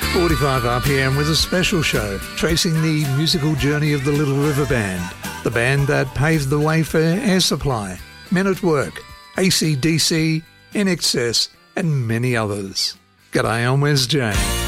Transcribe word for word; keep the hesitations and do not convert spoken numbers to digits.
forty-five R P M with a special show tracing the musical journey of the Little River Band, the band that paved the way for Air Supply, Men at Work, A C D C, I N X S and many others. G'day, I'm Wes J.